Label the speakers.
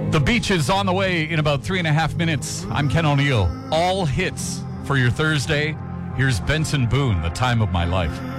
Speaker 1: The beach is on the way in about 3.5 minutes. I'm Ken O'Neill. All hits for your Thursday. Here's Benson Boone, The Time of My Life.